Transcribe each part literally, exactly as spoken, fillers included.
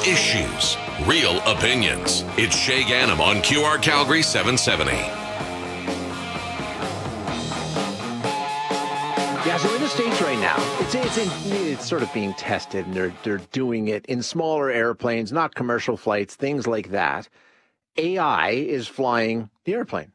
issues, real opinions. It's Shay Ganem on Q R Calgary seven seventy. Yeah, so in the States right now, it's it's, in, it's sort of being tested, and they're they're doing it in smaller airplanes, not commercial flights, things like that. A I is flying the airplane.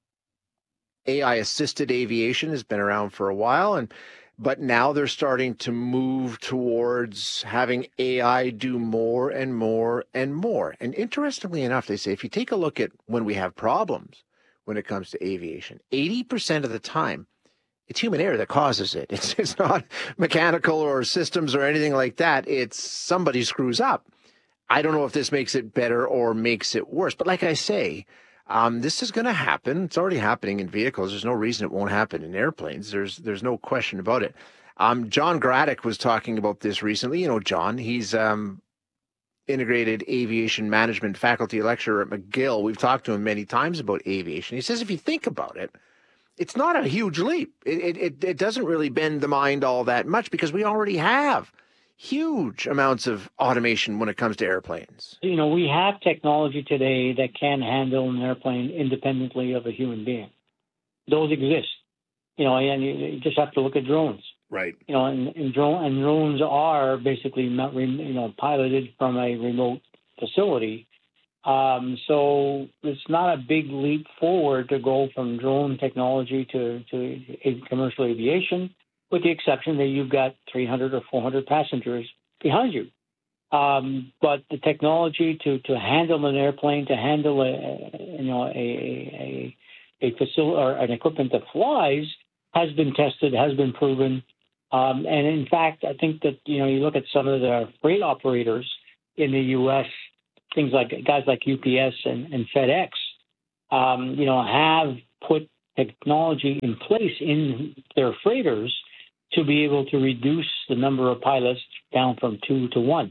A I-assisted aviation has been around for a while, and but now they're starting to move towards having A I do more and more and more. And interestingly enough, they say if you take a look at when we have problems when it comes to aviation, eighty percent of the time, it's human error that causes it. It's, it's not mechanical or systems or anything like that. It's somebody screws up. I don't know if this makes it better or makes it worse. But like I say, um, this is going to happen. It's already happening in vehicles. There's no reason it won't happen in airplanes. There's there's no question about it. Um, John Graddick was talking about this recently. You know, John, he's um, integrated aviation management faculty lecturer at McGill. We've talked to him many times about aviation. He says if you think about it, it's not a huge leap. It, it it doesn't really bend the mind all that much because we already have huge amounts of automation when it comes to airplanes. You know, we have technology today that can handle an airplane independently of a human being. Those exist. You know, and you just have to look at drones. Right. You know, and, and, drone, and drones are basically, not, you know, piloted from a remote facility. Um, so it's not a big leap forward to go from drone technology to, to commercial aviation, with the exception that you've got three hundred or four hundred passengers behind you. Um, but the technology to, to handle an airplane, to handle a, you know, a, a, a facility or an equipment that flies has been tested, has been proven. Um, and in fact, I think that, you know, you look at some of the freight operators in the U S, things like guys like U P S and, and FedEx, um, you know, have put technology in place in their freighters to be able to reduce the number of pilots down from two to one.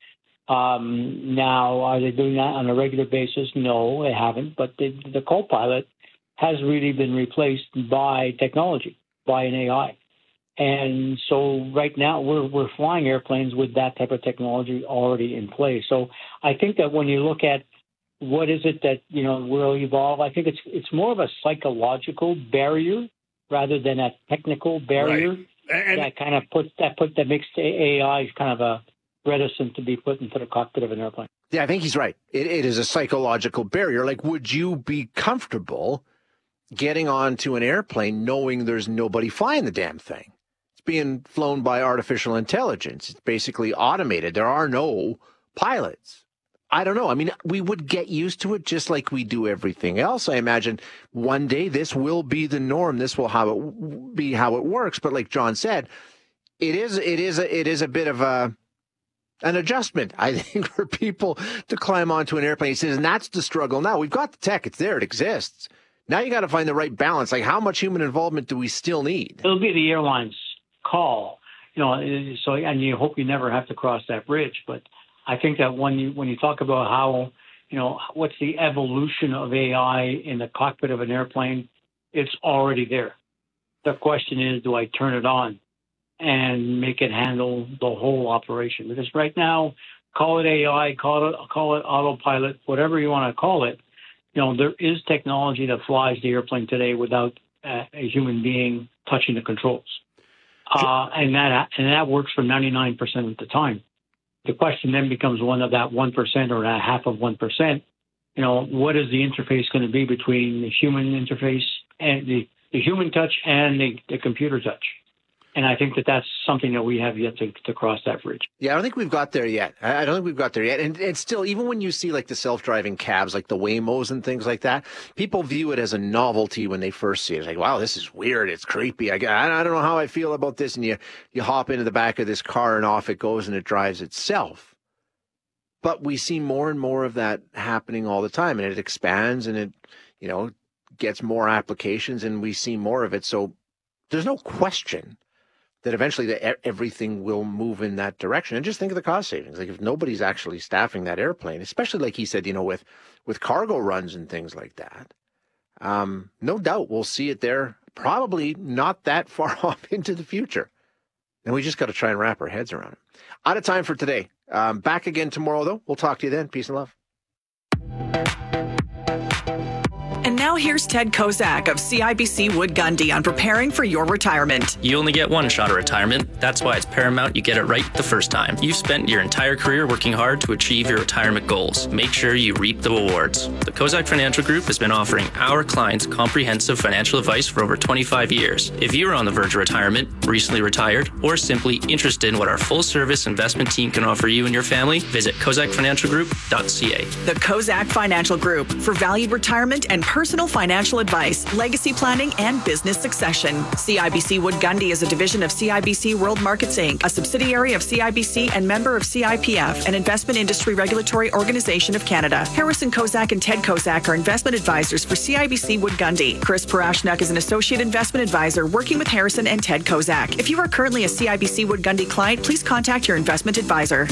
Um, now, are they doing that on a regular basis? No, they haven't. But the, the co-pilot has really been replaced by technology, by an A I. And so right now we're we're flying airplanes with that type of technology already in place. So I think that when you look at what is it that, you know, will evolve, I think it's it's more of a psychological barrier rather than a technical barrier. Right. And that kind of puts that put that makes the A I kind of a reticent to be put into the cockpit of an airplane. Yeah, I think he's right. It, it is a psychological barrier. Like, would you be comfortable getting onto an airplane knowing there's nobody flying the damn thing? Being flown by artificial intelligence. It's basically automated. There are no pilots. I don't know. I mean, we would get used to it just like we do everything else. I imagine one day this will be the norm. This will how it be how it works. But like John said, it is it is a, it is a bit of a an adjustment, I think, for people to climb onto an airplane. He says, and that's the struggle now. We've got the tech. It's there. It exists. Now you got to find the right balance. Like, how much human involvement do we still need? It'll be the airlines call, you know, so, and you hope you never have to cross that bridge. But I think that when you, when you talk about how, you know, what's the evolution of A I in the cockpit of an airplane, it's already there. The question is, do I turn it on and make it handle the whole operation? Because right now, call it A I, call it, call it autopilot, whatever you want to call it, you know, there is technology that flies the airplane today without a, a human being touching the controls. Uh, and that and that works for ninety-nine percent of the time. The question then becomes one of that one percent or a half of one percent. You know, what is the interface going to be between the human interface and the, the human touch and the, the computer touch? And I think that that's something that we have yet to, to cross that bridge. Yeah, I don't think we've got there yet. I don't think we've got there yet. And, and still, even when you see like the self-driving cabs, like the Waymos and things like that, people view it as a novelty when they first see it. It's like, wow, this is weird. It's creepy. I, I don't know how I feel about this. And you, you hop into the back of this car and off it goes and it drives itself. But we see more and more of that happening all the time. And it expands and it, you know, gets more applications and we see more of it. So there's no question that eventually the, everything will move in that direction. And just think of the cost savings. Like if nobody's actually staffing that airplane, especially like he said, you know, with, with cargo runs and things like that, um, no doubt we'll see it there probably not that far off into the future. And we just got to try and wrap our heads around it. Out of time for today. Um, back again tomorrow, though. We'll talk to you then. Peace and love. And now here's Ted Kozak of C I B C Wood Gundy on preparing for your retirement. You only get one shot at retirement. That's why it's paramount you get it right the first time. You've spent your entire career working hard to achieve your retirement goals. Make sure you reap the rewards. The Kozak Financial Group has been offering our clients comprehensive financial advice for over twenty-five years. If you're on the verge of retirement, recently retired, or simply interested in what our full-service investment team can offer you and your family, visit kozak financial group dot c a. The Kozak Financial Group for valued retirement and personal financial advice, legacy planning, and business succession. C I B C Wood Gundy is a division of C I B C World Markets Incorporated, a subsidiary of C I B C and member of C I P F, an investment industry regulatory organization of Canada. Harrison Kozak and Ted Kozak are investment advisors for C I B C Wood Gundy. Chris Parashnuk is an associate investment advisor working with Harrison and Ted Kozak. If you are currently a C I B C Wood Gundy client, please contact your investment advisor.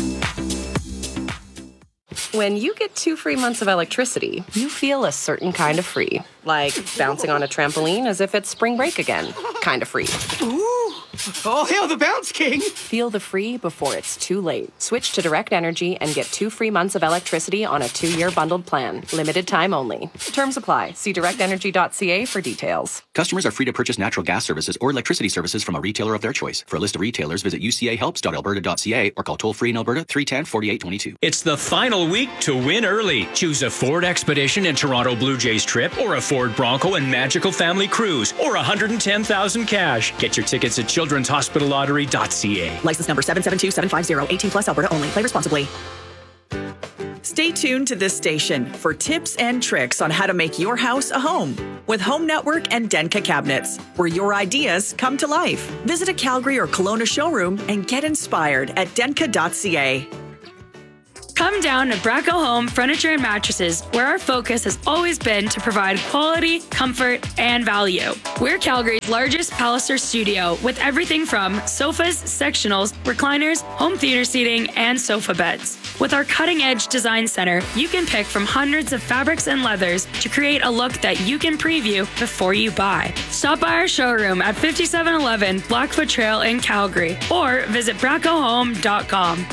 When you get two free months of electricity, you feel a certain kind of free. Like bouncing on a trampoline as if it's spring break again. Kind of free. Ooh! Oh, hail the Bounce King! Feel the free before it's too late. Switch to Direct Energy and get two free months of electricity on a two-year bundled plan. Limited time only. Terms apply. See direct energy dot c a for details. Customers are free to purchase natural gas services or electricity services from a retailer of their choice. For a list of retailers, visit u c a helps dot alberta dot c a or call toll-free in Alberta three one zero, four eight two two. It's the final week to win early. Choose a Ford Expedition and Toronto Blue Jays trip, or a Ford Bronco and Magical Family Cruise, or one hundred ten thousand cash. Get your tickets at children's hospital lottery dot c a. License number seven seven two seven five zero, eighteen plus, Alberta only. Play responsibly. Stay tuned to this station for tips and tricks on how to make your house a home with Home Network and Denka Cabinets, where your ideas come to life. Visit a Calgary or Kelowna showroom and get inspired at denka dot c a. Come down to Bracco Home Furniture and Mattresses, where our focus has always been to provide quality, comfort, and value. We're Calgary's largest Palliser studio with everything from sofas, sectionals, recliners, home theater seating, and sofa beds. With our cutting-edge design center, you can pick from hundreds of fabrics and leathers to create a look that you can preview before you buy. Stop by our showroom at fifty-seven eleven Blackfoot Trail in Calgary or visit bracco home dot com.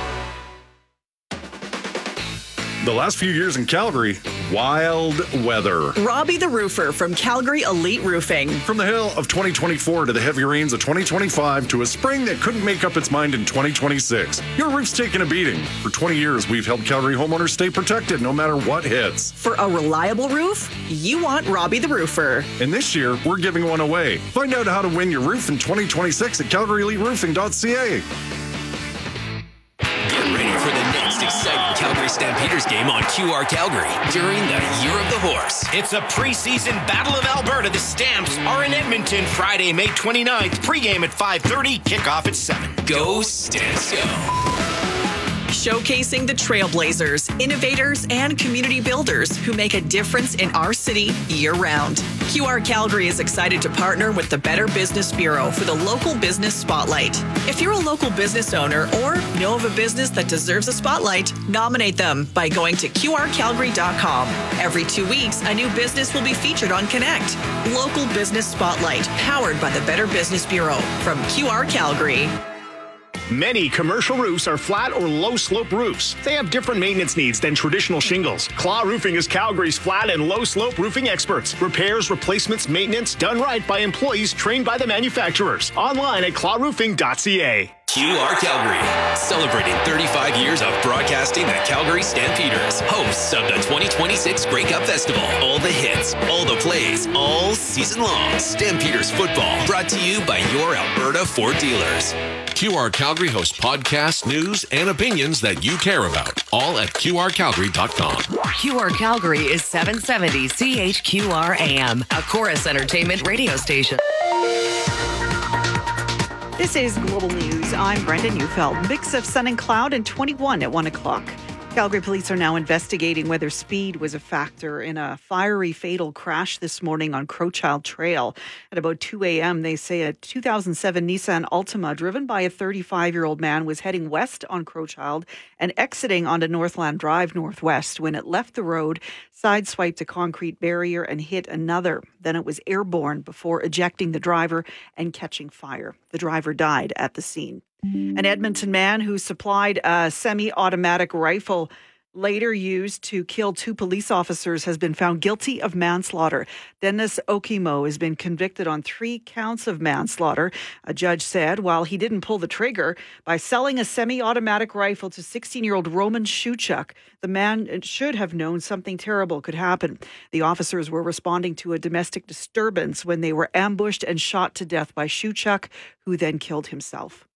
The last few years in Calgary, wild weather. Robbie the Roofer from Calgary Elite Roofing. From the hail of twenty twenty-four to the heavy rains of twenty twenty-five to a spring that couldn't make up its mind in twenty twenty-six, your roof's taken a beating. For twenty years, we've helped Calgary homeowners stay protected no matter what hits. For a reliable roof, you want Robbie the Roofer. And this year, we're giving one away. Find out how to win your roof in twenty twenty-six at calgary elite roofing dot c a. Get ready for the next exciting Calgary Stampeders game on Q R Calgary during the Year of the Horse. It's a preseason Battle of Alberta. The Stamps are in Edmonton Friday, May twenty-ninth. Pre-game at five thirty, kickoff at seven. Go Stamps, go! Showcasing the trailblazers, innovators, and community builders who make a difference in our city year-round. Q R Calgary is excited to partner with the Better Business Bureau for the Local Business Spotlight. If you're a local business owner or know of a business that deserves a spotlight, nominate them by going to q r calgary dot com. Every two weeks, a new business will be featured on Connect. Local Business Spotlight, powered by the Better Business Bureau from Q R Calgary. Many commercial roofs are flat or low-slope roofs. They have different maintenance needs than traditional shingles. Claw Roofing is Calgary's flat and low-slope roofing experts. Repairs, replacements, maintenance done right by employees trained by the manufacturers. Online at claw roofing dot c a. Q R Calgary, celebrating thirty-five years of broadcasting the Calgary Stampeders, hosts of the twenty twenty-six Grey Cup Festival. All the hits, all the plays, all season long. Stampeders football, brought to you by your Alberta Ford dealers. Q R Calgary hosts podcasts, news, and opinions that you care about, all at q r calgary dot com. Q R Calgary is seven seventy C H Q R A M, a Chorus Entertainment radio station. This is Global News. I'm Brenda Neufeld. Mix of sun and cloud and twenty-one at one o'clock. Calgary police are now investigating whether speed was a factor in a fiery, fatal crash this morning on Crowchild Trail. At about two a.m., they say a two thousand seven Nissan Altima driven by a thirty-five-year-old man was heading west on Crowchild and exiting onto Northland Drive northwest. When it left the road, sideswiped a concrete barrier and hit another. Then it was airborne before ejecting the driver and catching fire. The driver died at the scene. An Edmonton man who supplied a semi-automatic rifle later used to kill two police officers has been found guilty of manslaughter. Dennis Okimo has been convicted on three counts of manslaughter. A judge said while he didn't pull the trigger, by selling a semi-automatic rifle to sixteen-year-old Roman Shuchuk, the man should have known something terrible could happen. The officers were responding to a domestic disturbance when they were ambushed and shot to death by Shuchuk, who then killed himself.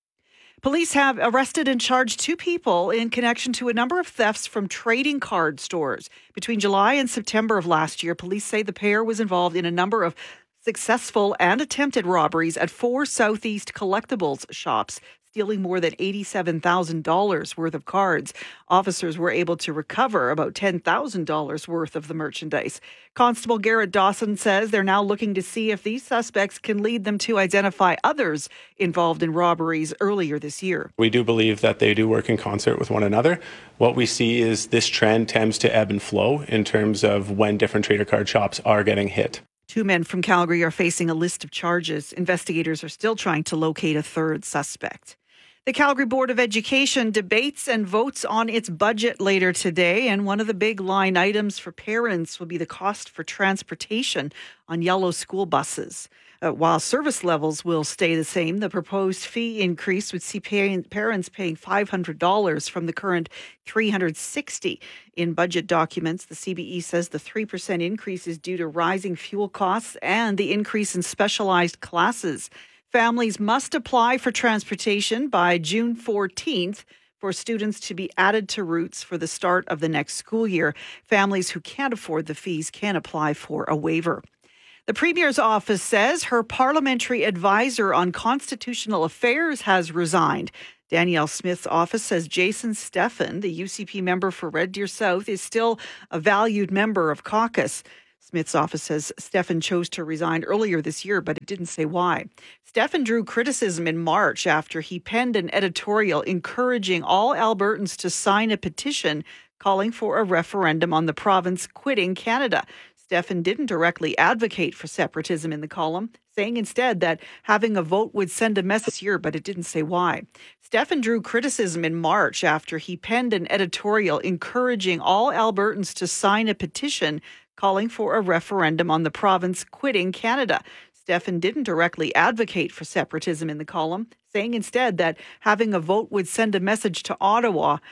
Police have arrested and charged two people in connection to a number of thefts from trading card stores. Between July and September of last year, police say the pair was involved in a number of successful and attempted robberies at four Southeast collectibles shops, stealing more than eighty-seven thousand dollars worth of cards. Officers were able to recover about ten thousand dollars worth of the merchandise. Constable Garrett Dawson says they're now looking to see if these suspects can lead them to identify others involved in robberies earlier this year. We do believe that they do work in concert with one another. What we see is this trend tends to ebb and flow in terms of when different trader card shops are getting hit. Two men from Calgary are facing a list of charges. Investigators are still trying to locate a third suspect. The Calgary Board of Education debates and votes on its budget later today, and one of the big line items for parents will be the cost for transportation on yellow school buses. Uh, while service levels will stay the same, the proposed fee increase would see pay- parents paying five hundred dollars from the current three hundred sixty dollars. In budget documents, the C B E says the three percent increase is due to rising fuel costs and the increase in specialized classes. Families must apply for transportation by June fourteenth for students to be added to routes for the start of the next school year. Families who can't afford the fees can apply for a waiver. The Premier's office says her parliamentary advisor on constitutional affairs has resigned. Danielle Smith's office says Jason Steffen, the U C P member for Red Deer South, is still a valued member of caucus. Smith's office says Steffen chose to resign earlier this year, but it didn't say why. Steffen drew criticism in March after he penned an editorial encouraging all Albertans to sign a petition calling for a referendum on the province quitting Canada. Steffen didn't directly advocate for separatism in the column, saying instead that having a vote would send a message here, but it didn't say why. Steffen drew criticism in March after he penned an editorial encouraging all Albertans to sign a petition calling for a referendum on the province quitting Canada. Steffen didn't directly advocate for separatism in the column, saying instead that having a vote would send a message to Ottawa